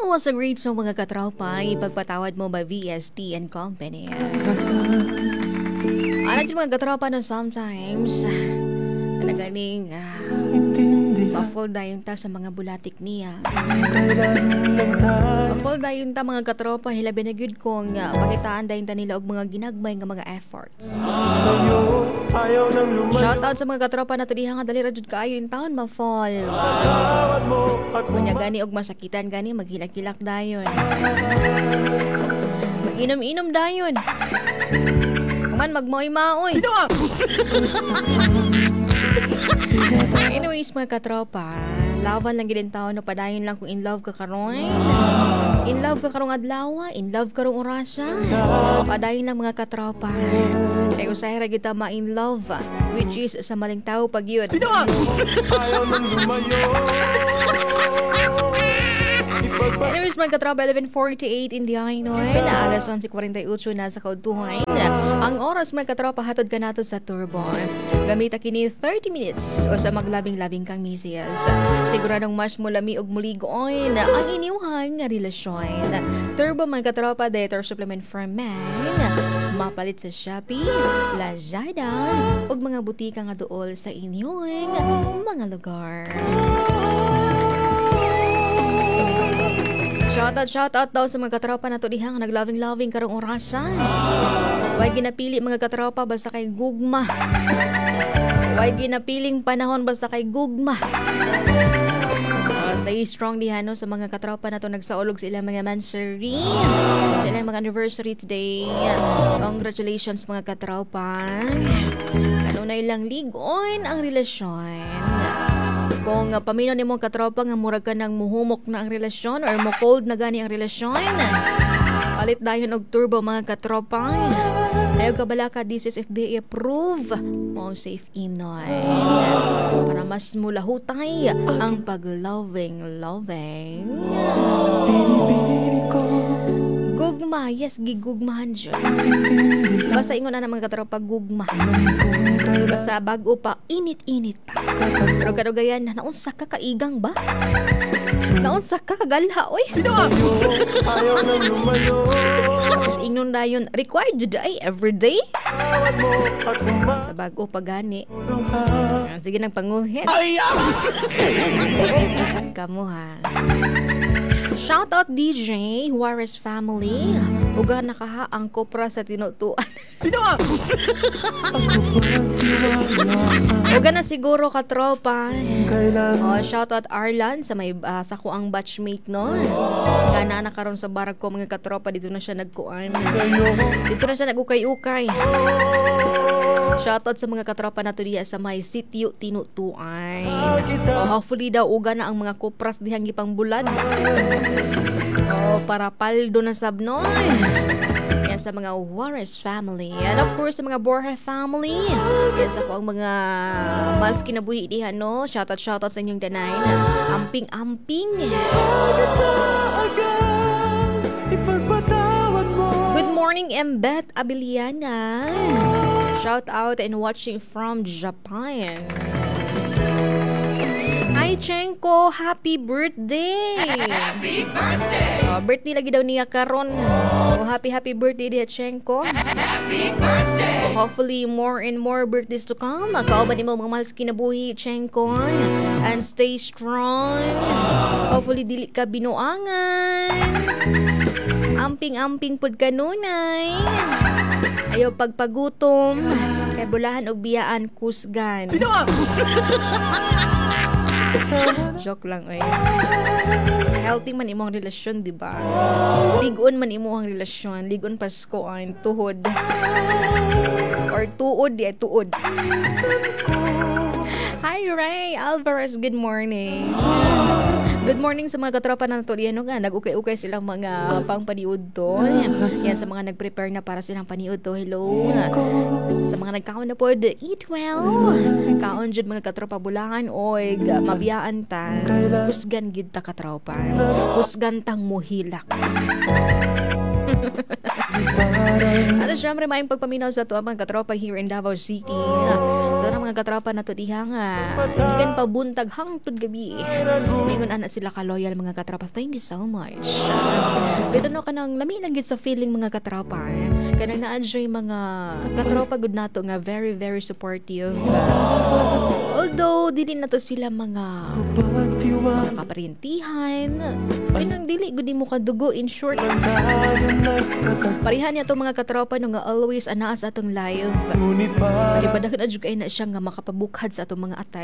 was a great song mga katropa. Ipagpatawad mo ba VST and Company? Alam din mga katropa na sometimes nagaling pa-fall dayon ta sa mga bulatik niya. Pa-fall dayon ta mga katropa. Hilabi na good kong pakitaan dayon ta nila og mga ginagmay nga mga efforts. Shout out sa mga katropa na tudihang nga dali ra jud kaayo in taon ma-fall. Kunya gani og masakitan gani maghilak-hilak dayon. Mag-inom-inom dayon. Man magmoy-maoy. Anyways mga katropa, laban lang gid taon no padayon lang kung in love ka karon. In love ka karong adlaw, in love karong orasa. Padayon lang mga katropa. Kay usahay ra gyud ta ma-in love which is sa maling tao pag yun. Ayaw nang lumayo. Anyways mga katropa, 11:48 in the Ainoy na alas 11:48 na sa kautuhan. Ang oras mga katropa hatod ka nato sa Turbo. Gamita kini 30 minutes o sa maglabing-labing kang misias. Siguradong mas mulami og muligoon ang iniuhang nga relasyon. Turbo mga katropa, dietary supplement for men. Mapalit sa Shopee, Lazada ug mga butika nga duol sa inyong mga lugar. Shoutout daw sa mga katropa na to dihang nagloving-loving karong orasan. Huwag ginapili mga katropa basta kay gugma. Huwag ginapiling panahon basta kay gugma. Stay strong diha no sa mga katropa na to nagsaulog sa ilang mga mansary. Sa ilang mga anniversary today. Congratulations mga katropa. Kanunay lang ligon ang relasyon. Kung paminaw ni mong katropa nga murag ka nang muhumok na ang relasyon or mo cold na gani ang relasyon, palit dayon og turbo mga katropa. Ayaw ka bala ka, this is FDA approve mo safe inoy para mas mulahutay ang pag-loving. Gugma, yes, gigugmahan siya. Basta ingon na mga katropa, gugma. Basta bago pa, init-init pa. Pero kadugayan, naunsa ka kaigang ba? Naunsa ka kagalha, oy. Tapos ingon na yun, required today, everyday. Sa bago pa gani. Sige nang panguhit. Kamu ha. Shoutout DJ Juarez family. Uga nakaha ang kopra sa tinutuan. Uga na siguro katropa. Shoutout Arlan sa may sa kuang batchmate no. Gana na karon sa barag ko mga katropa, dito na siya nagkuan. Dito na siya nagukay-ukay. Shoutout sa mga katropa na to diya sa may sitio tinutuan. Hopefully daw uga na ang mga kopras dihang gipang bulad. Para paldo na sabnoy. Yan sa mga Juarez family. And of course sa mga Borja family. Yan sa ko ang mga mas kinabuhi diha no. Shoutout sa inyong danay na amping-amping. Good morning Embet Abiliana. Shout out and watching from Japan. Hi Chenko, happy birthday! Happy birthday! Birthday lagi daw niya karon. Happy birthday diha Chenko. Happy birthday! Hopefully more and more birthdays to come. Kauban nimo mga mahal sa kinabuhi Chenko. And stay strong. Hopefully dili ka binuangan. Amping-amping pud kanunay. Ayaw pagpagutom. Kay bulahan og biyaan kusgan. Joke lang oy. Healthy man imong relasyon, di ba? Ligon man imong relasyon, ligon pasko ang tuhod. Or tuod di tuod. Hi Ray Alvarez, good morning. Good morning sa mga katropa na to diyan nga nag-ukay-ukay silang mga pangpaniud to. Yan sa mga nag-prepare na para silang paniud to. Hello. Sa mga nagkaon na pod, eat well. Kaon jud mga katropa bulangan oy mabiyaan ta. Husgan gid ta katropa. Husgan tang muhilak. Ano syempre maayong pagpaminaw sa tuwa mga katropa here in Davao City. Sa mga katropa na to diha nga gikan pabuntag hangtod gabi. Ingon ana sila sila ka-loyal mga katropa. Thank you so much. Bito no ka nang lami lang gid sa feeling mga katropa. Kanang na-enjoy mga katropa gud nato nga very very supportive. Although dili na to sila mga kaparintihan. Kanang dili gud mo kadugo in short. Parihan niya to mga katropa no nga always anaa sa atong live. Paribadak na jud kay na siya nga makapabukhad sa atong mga atay.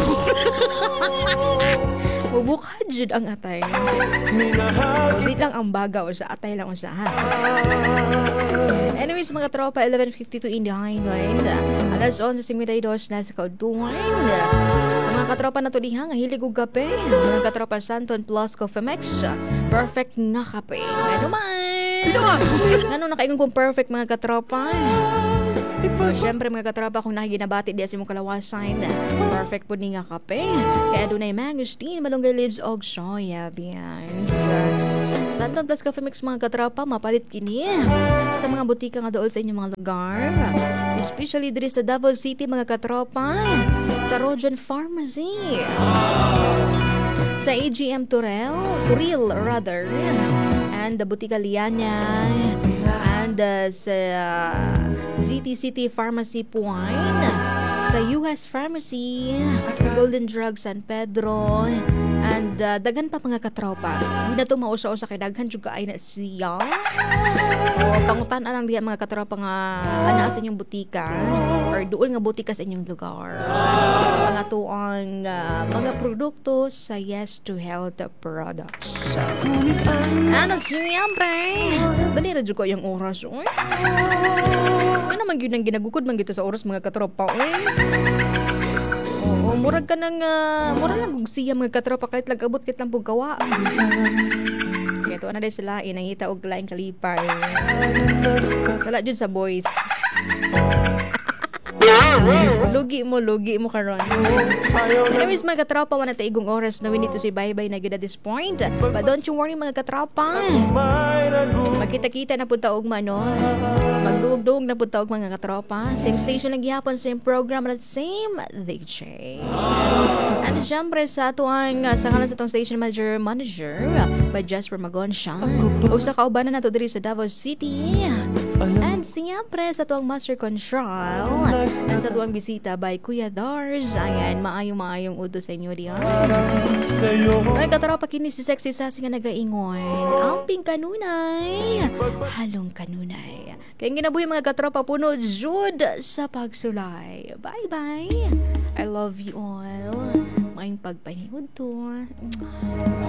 Bubukhad jud ang atay. Di lang ang bagaw sa atay lang usa ha. Anyways mga tropa, 11:52 in the highway. Alas 11:52 na sa kauduan. Sa mga katropa na to diha nga hilig og kape, mga katropa Santon Plus Coffee Mix, perfect nga kape. Ano man? Ngano nakaingon kong perfect mga katropa? Siyempre mga katropa kung nakiginabati di asin mong kalawasan, perfect po ni nga kape. Kaya dunay mangosteen, malunggay leaves og soya beans. Santon Plus Coffee Mix mga katropa, mapalit kini sa mga butika nga dool sa inyong mga lugar. Especially diri sa Davao City mga katropa, sa Rojan Pharmacy, sa AGM Turil rather, and the Butika Lianya, and sa GT City Pharmacy Puan, sa US Pharmacy, Golden Drug San Pedro, and daghan pa mga katropa. Di na to mausa-usa kay daghan jud kaay na siya. O pangutan-an lang diha mga katropa nga ana sa inyong butika or duol nga butika sa inyong lugar. Mga tuang mga produkto sa Yes to Health products. Ano siyempre? Dali ra jud ko yung oras. Uy. Ano man gyud nang ginagukod man gito sa oras mga katropa. Uy. Oo, murag ka nang murag lang gugsiya mga katropa kahit lagabot kit lang pugkawa. Kaya ito na din sila inangita og laing kalipay. Sala jud sa boys. Lugi mo karon. Anyways mga katropa, wala na taigong oras na we need to say bye-bye na good at this point. But don't you worry mga katropa. Magkita-kita na punta og no? Magdugdug na punta og mga katropa. Same station lang gihapon, same program at same DJ. And syempre sa tuang sa ngalan sa tong station manager by Jasper Magon siya. O sa kaubanan nato diri sa Davao City. And siyempre sa tuwang master control at sa tuwang bisita by Kuya Dars. Ayan, maayong udo sa inyo diyan. Ay katropa kini si Sexy Sassy nga nagaingon. Amping kanunay, halong kanunay. Kaya ginabuhi mga katropa puno jud sa pagsulay. Bye bye. I love you all. Maayong pagpahingod to.